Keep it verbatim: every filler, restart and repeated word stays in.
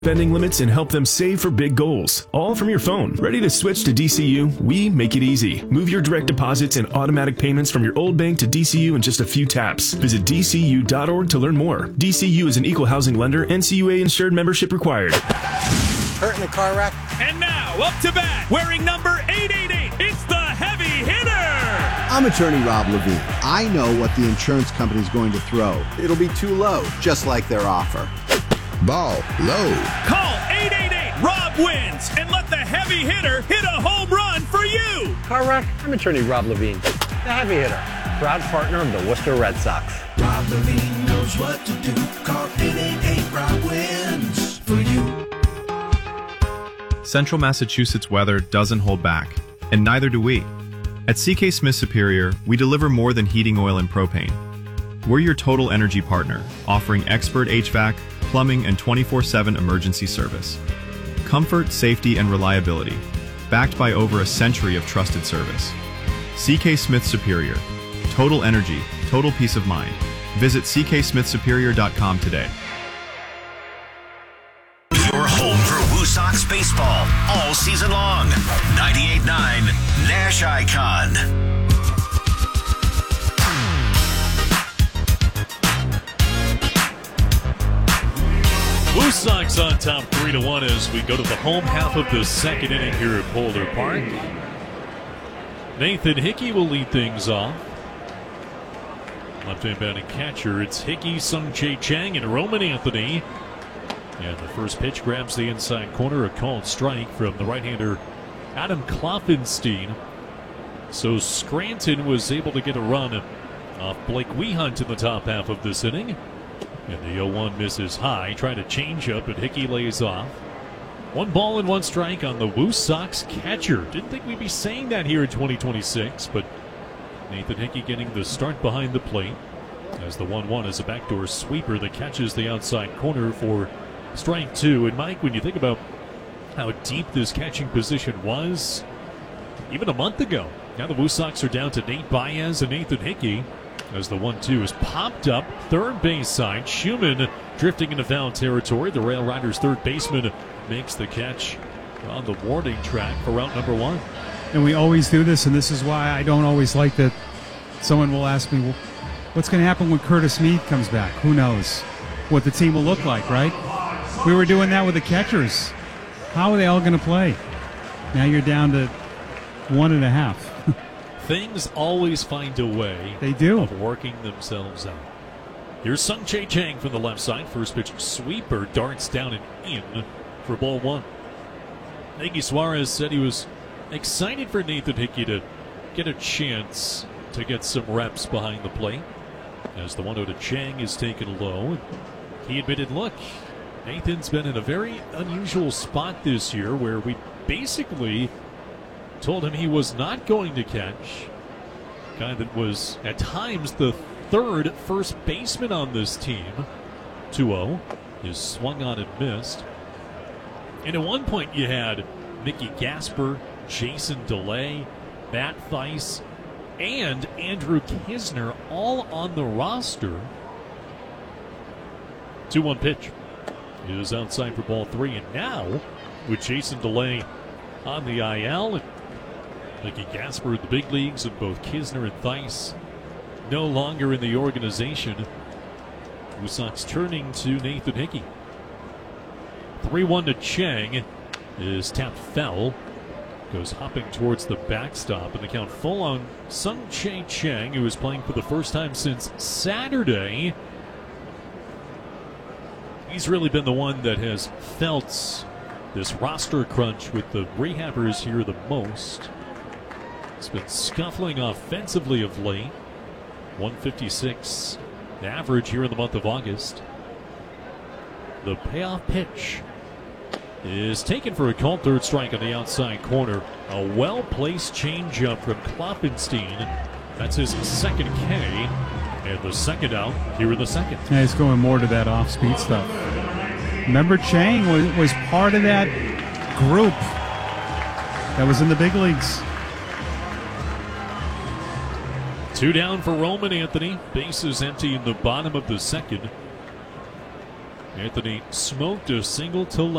spending limits and help them save for big goals. All from your phone. Ready to switch to D C U? We make it easy. Move your direct deposits and automatic payments from your old bank to D C U in just a few taps. Visit D C U dot org to learn more. D C U is an equal housing lender. N C U A insured membership required. Hurt in a car wreck? And now, up to bat, wearing number eight eighty-eight, it's the heavy hitter! I'm attorney Rob Levine. I know what the insurance company is going to throw. It'll be too low, just like their offer. Ball low. Call eight eight eight, Rob wins, and let the heavy hitter hit a home run for you! Car wreck? I'm attorney Rob Levine, the heavy hitter, proud partner of the Worcester Red Sox. Rob Levine knows what to do. Call eight eight eight, Rob wins for you. Central Massachusetts weather doesn't hold back, and neither do we. At C K Smith Superior, we deliver more than heating oil and propane. We're your total energy partner, offering expert H V A C, plumbing, and twenty-four seven emergency service. Comfort, safety, and reliability, backed by over a century of trusted service. C K Smith Superior. Total energy, total peace of mind. Visit c k smith superior dot com today. Your home for Woo Sox baseball all season long. ninety-eight point nine Nash Icon. Woo Sox on top three to one as we go to the home half of the second inning here at Boulder Park. Nathan Hickey will lead things off. Left-hand batting catcher, it's Hickey, Sung-Jae Chang, and Roman Anthony. And the first pitch grabs the inside corner, a called strike from the right-hander Adam Klopfenstein. So Scranton was able to get a run off Blake Wehunt in the top half of this inning. And the oh one misses high, trying to change up, but Hickey lays off. One ball and one strike on the Woo Sox catcher. Didn't think we'd be saying that here in twenty twenty-six, but Nathan Hickey getting the start behind the plate as the one one is a backdoor sweeper that catches the outside corner for strike two. And Mike, when you think about how deep this catching position was even a month ago, now the Woo Sox are down to Nate Baez and Nathan Hickey as the one two is popped up third base side. Schumann drifting into foul territory. The Rail Riders' third baseman makes the catch on the warning track for route number one. And we always do this, and this is why I don't always like that someone will ask me, well, what's going to happen when Curtis Mead comes back? Who knows what the team will look like, right? We were doing that with the catchers. How are they all going to play? Now you're down to one and a half. Things always find a way they do. of working themselves out. Here's Sung-Jae Chang from the left side. First pitch sweeper darts down and in for ball one. Iggy Suarez said he was excited for Nathan Hickey to get a chance to get some reps behind the plate as the one oh to Chang is taken low. He admitted, look, Nathan's been in a very unusual spot this year where we basically told him he was not going to catch. Guy that was at times the third first baseman on this team. two oh is swung on and missed. And at one point you had Mickey Gasper, Jason DeLay, Matt Thaiss, and Andrew Kisner all on the roster. two one pitch is outside for ball three. And now with Jason DeLay on the I L and Mickey Gasper in the big leagues and both Kisner and Thaiss no longer in the organization, Woo Sox turning to Nathan Hickey. three one to Chang is tapped foul. Goes hopping towards the backstop, and the count full on Sung-Jae Chang, who is playing for the first time since Saturday. He's really been the one that has felt this roster crunch with the rehabbers here the most. He's been scuffling offensively of late. one fifty-six average here in the month of August. The payoff pitch is taken for a called third strike on the outside corner. A well-placed changeup from Klopfenstein. That's his second K, and the second out here in the second. Yeah, he's going more to that off-speed stuff. Remember, Chang was, was part of that group that was in the big leagues. Two down for Roman Anthony. Bases empty in the bottom of the second. Anthony smoked a single to left.